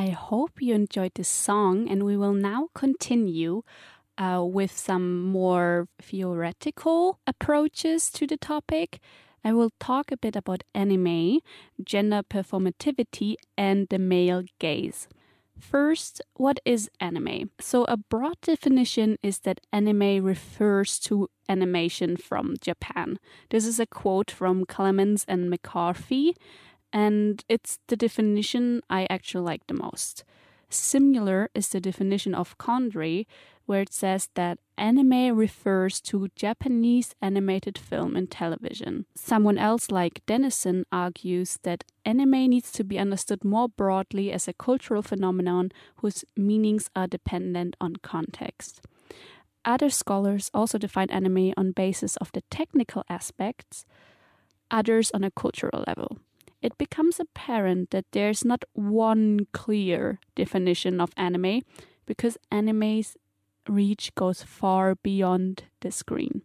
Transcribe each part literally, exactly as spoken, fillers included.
I hope you enjoyed this song, and we will now continue uh, with some more theoretical approaches to the topic. I will talk a bit about anime, gender performativity, and the male gaze. First, what is anime? So a broad definition is that anime refers to animation from Japan. This is a quote from Clemens and McCarthy, and it's the definition I actually like the most. Similar is the definition of Condry, where it says that anime refers to Japanese animated film and television. Someone else like Dennison argues that anime needs to be understood more broadly as a cultural phenomenon whose meanings are dependent on context. Other scholars also define anime on basis of the technical aspects, others on a cultural level. It becomes apparent that there's not one clear definition of anime because anime's reach goes far beyond the screen.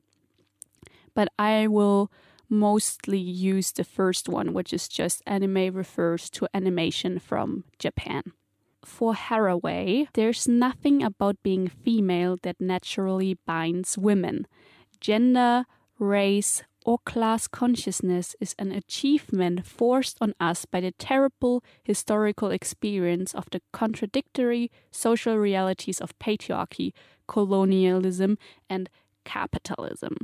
But I will mostly use the first one, which is just anime refers to animation from Japan. For Haraway, there's nothing about being female that naturally binds women. Gender, race, or class consciousness is an achievement forced on us by the terrible historical experience of the contradictory social realities of patriarchy, colonialism, and capitalism.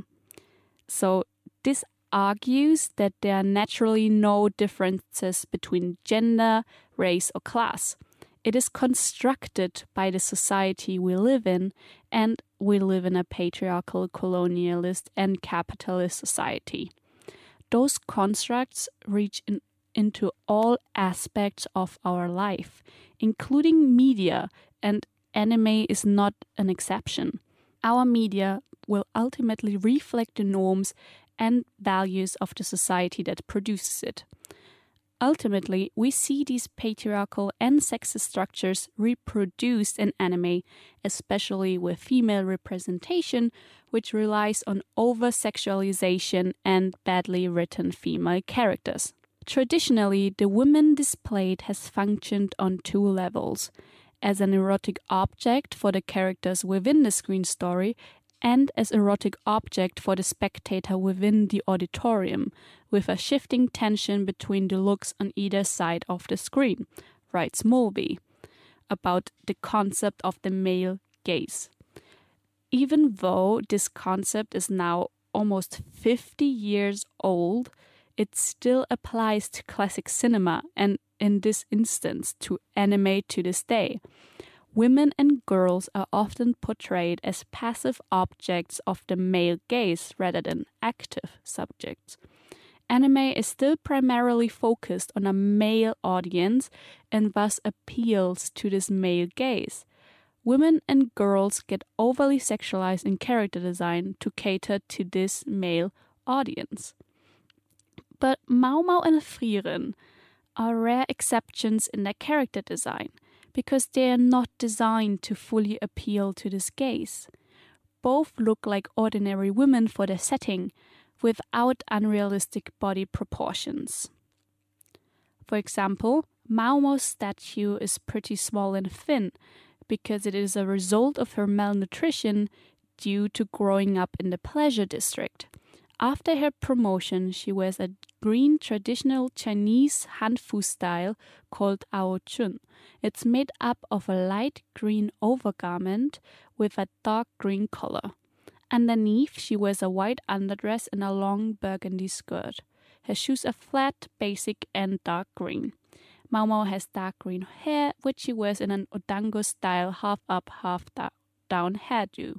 So this argues that there are naturally no differences between gender, race, or class. It is constructed by the society we live in, and we live in a patriarchal, colonialist, and capitalist society. Those constructs reach in, into all aspects of our life, including media, and anime is not an exception. Our media will ultimately reflect the norms and values of the society that produces it. Ultimately, we see these patriarchal and sexist structures reproduced in anime, especially with female representation, which relies on over-sexualization and badly written female characters. Traditionally, the woman displayed has functioned on two levels: as an erotic object for the characters within the screen story, and as erotic object for the spectator within the auditorium, with a shifting tension between the looks on either side of the screen, writes Mulvey, about the concept of the male gaze. Even though this concept is now almost fifty years old, it still applies to classic cinema and, in this instance, to anime to this day. Women and girls are often portrayed as passive objects of the male gaze rather than active subjects. Anime is still primarily focused on a male audience and thus appeals to this male gaze. Women and girls get overly sexualized in character design to cater to this male audience. But Mau Mau and Frieren are rare exceptions in their character design, because they are not designed to fully appeal to this gaze. Both look like ordinary women for their setting, without unrealistic body proportions. For example, Mau Mau's statue is pretty small and thin, because it is a result of her malnutrition due to growing up in the pleasure district. After her promotion, she wears a green traditional Chinese hanfu style called Ao Chun. It's made up of a light green overgarment with a dark green collar. Underneath, she wears a white underdress and a long burgundy skirt. Her shoes are flat, basic, and dark green. Mau Mau has dark green hair, which she wears in an odango-style half-up, half-down hairdo.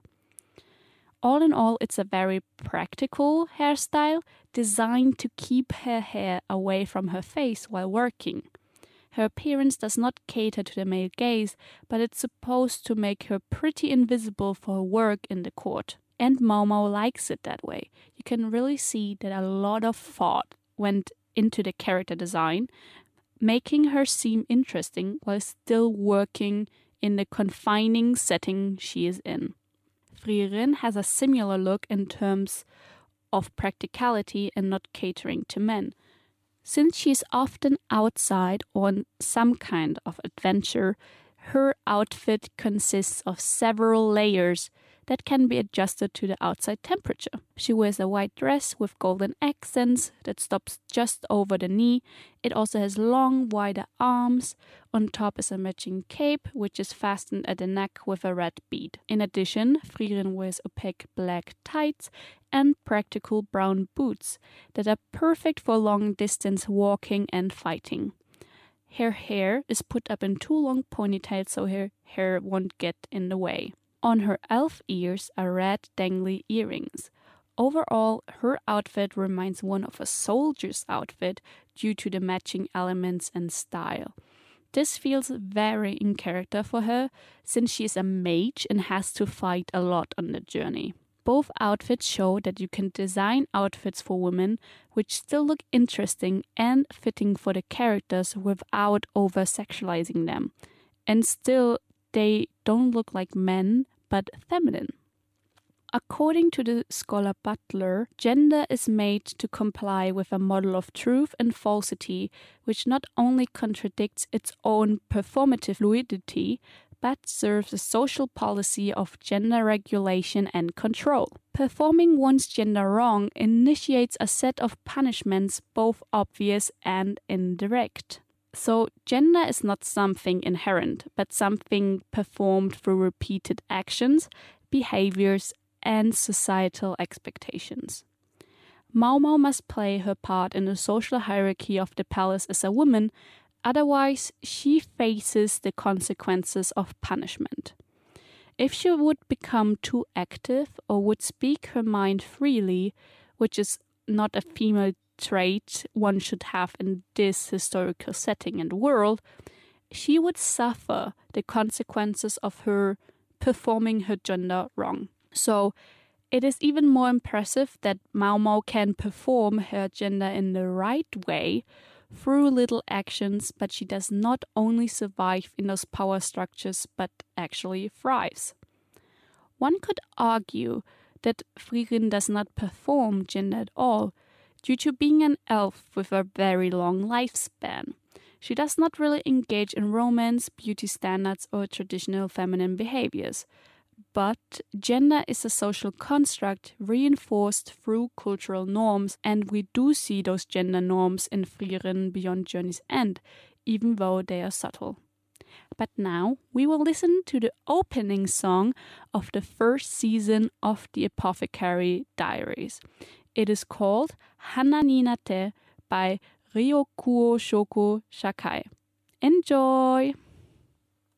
All in all, it's a very practical hairstyle designed to keep her hair away from her face while working. Her appearance does not cater to the male gaze, but it's supposed to make her pretty invisible for her work in the court. And Mau Mau likes it that way. You can really see that a lot of thought went into the character design, making her seem interesting while still working in the confining setting she is in. Frieren has a similar look in terms of practicality and not catering to men. Since she is often outside on some kind of adventure, her outfit consists of several layers that can be adjusted to the outside temperature. She wears a white dress with golden accents that stops just over the knee. It also has long, wider arms. On top is a matching cape, which is fastened at the neck with a red bead. In addition, Frieren wears opaque black tights and practical brown boots that are perfect for long-distance walking and fighting. Her hair is put up in two long ponytails so her hair won't get in the way. On her elf ears are red dangly earrings. Overall, her outfit reminds one of a soldier's outfit due to the matching elements and style. This feels very in character for her, since she is a mage and has to fight a lot on the journey. Both outfits show that you can design outfits for women which still look interesting and fitting for the characters without over-sexualizing them. And still, they don't look like men, but feminine. According to the scholar Butler, gender is made to comply with a model of truth and falsity, which not only contradicts its own performative fluidity, but serves a social policy of gender regulation and control. Performing one's gender wrong initiates a set of punishments, both obvious and indirect. So, gender is not something inherent, but something performed through repeated actions, behaviors, and societal expectations. Mau Mau must play her part in the social hierarchy of the palace as a woman, otherwise she faces the consequences of punishment. If she would become too active or would speak her mind freely, which is not a female trait one should have in this historical setting and world, she would suffer the consequences of her performing her gender wrong. So it is even more impressive that Mau Mau can perform her gender in the right way through little actions, but she does not only survive in those power structures, but actually thrives. One could argue that Frieren does not perform gender at all, due to being an elf with a very long lifespan. She does not really engage in romance, beauty standards, or traditional feminine behaviors. But gender is a social construct reinforced through cultural norms, and we do see those gender norms in Frieren Beyond Journey's End, even though they are subtle. But now we will listen to the opening song of the first season of the Apothecary Diaries. It is called Hana ni Nate by Ryokuo Shoko Shakai. Enjoy!